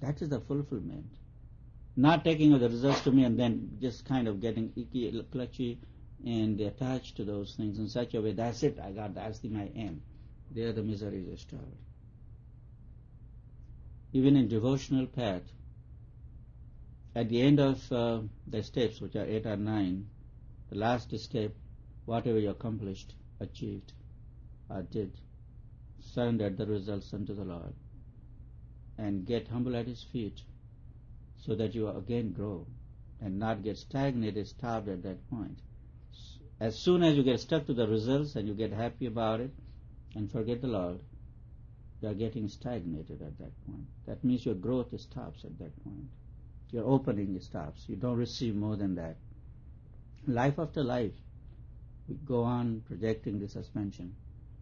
That is the fulfillment. Not taking the results to me and then just kind of getting icky, clutchy, and attached to those things in such a way, that's it, that's my aim. There the misery is started. Even in devotional path, at the end of the steps, which are 8 or 9, the last step, whatever you accomplished, achieved, or did, surrender the results unto the Lord and get humble at His feet so that you again grow and not get stagnated, starved at that point. As soon as you get stuck to the results and you get happy about it and forget the Lord, you are getting stagnated at that point. That means your growth stops at that point. Your opening stops. You don't receive more than that. Life after life, we go on projecting the suspension.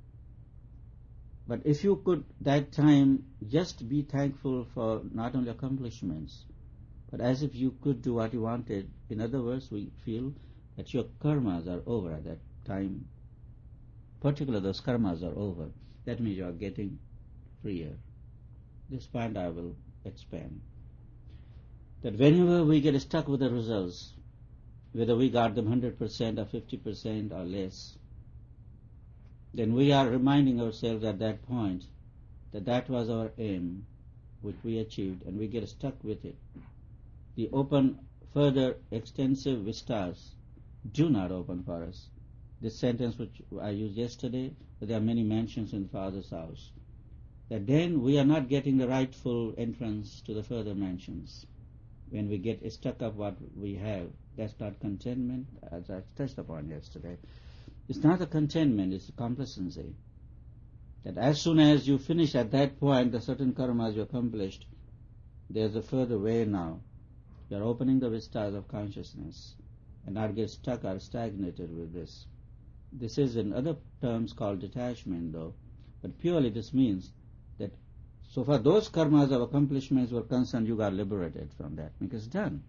But if you could that time just be thankful for not only accomplishments, but as if you could do what you wanted. In other words, we feel that your karmas are over at that time. Particularly those karmas are over. That means you are getting freer. This point I will expand. That whenever we get stuck with the results, whether we got them 100% or 50% or less, then we are reminding ourselves at that point that that was our aim, which we achieved, and we get stuck with it. The open, further, extensive vistas do not open for us. This sentence which I used yesterday, that there are many mansions in the Father's house, that then we are not getting the rightful entrance to the further mansions. When we get stuck up what we have, that's not contentment, as I touched upon yesterday. It's not a contentment, it's a complacency. That as soon as you finish at that point the certain karmas you accomplished, there's a further way now. You're opening the vistas of consciousness and not get stuck or stagnated with this. This is in other terms called detachment though, but purely this means that so far those karmas of accomplishments were concerned, you got liberated from that because it's done.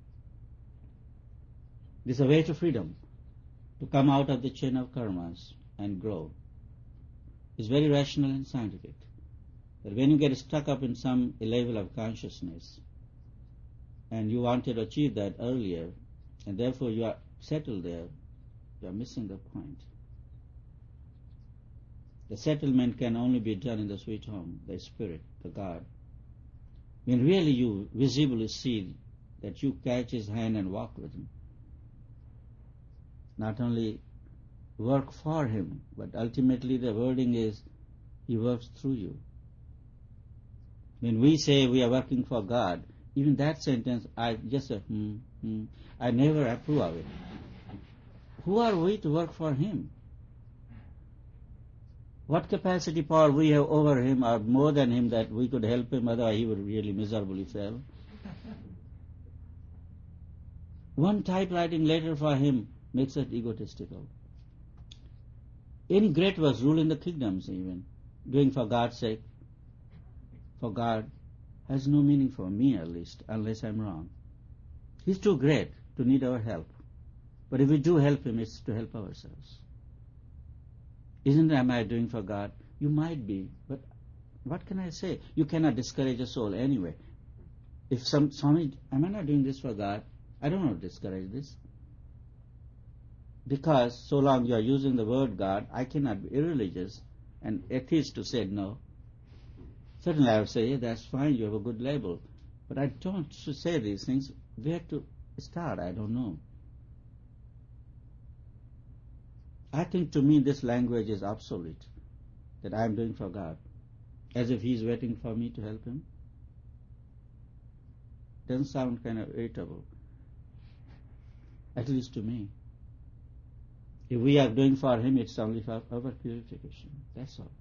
This is a way to freedom, to come out of the chain of karmas and grow. It's very rational and scientific. That when you get stuck up in some level of consciousness and you wanted to achieve that earlier and therefore you are settled there, you are missing the point. The settlement can only be done in the sweet home, the Spirit, the God. When really you visibly see that you catch His hand and walk with Him. Not only work for Him, but ultimately the wording is He works through you. When we say we are working for God, even that sentence, I just say, I never approve of it. Who are we to work for Him? What capacity power we have over Him or more than Him that we could help Him, otherwise He would really miserably fail. One typewriting letter for Him makes us egotistical. Any great was ruling the kingdoms even, doing for God's sake. For God has no meaning for me at least, unless I'm wrong. He's too great to need our help. But if we do help Him, it's to help ourselves. Am I doing for God? You might be, but what can I say? You cannot discourage a soul anyway. If Swami, am I not doing this for God? I don't want to discourage this. Because so long you are using the word God, I cannot be irreligious and atheist to say no. Certainly I would say, yeah, that's fine, you have a good label. But I don't say these things. Where to start? I don't know. I think to me this language is obsolete, that I am doing for God, as if He is waiting for me to help Him. Doesn't sound kind of irritable, at least to me. If we are doing for Him, it's only for our purification. That's all.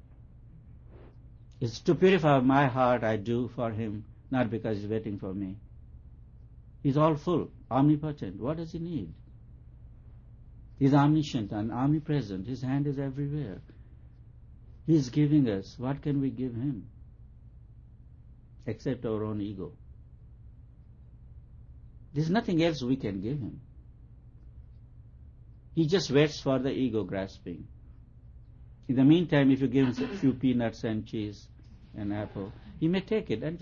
It's to purify my heart I do for Him, not because He's waiting for me. He's all full, omnipotent. What does He need? He's omniscient and omnipresent. His hand is everywhere. He's giving us. What can we give Him? Except our own ego. There's nothing else we can give Him. He just waits for the ego grasping. In the meantime, if you give Him a few peanuts and cheese and apple, He may take it and